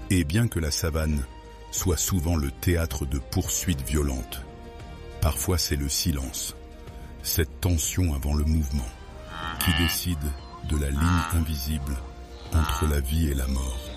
Et bien que la savane soit souvent le théâtre de poursuites violentes, parfois c'est le silence, cette tension avant le mouvement, qui décide de la ligne invisible entre la vie et la mort.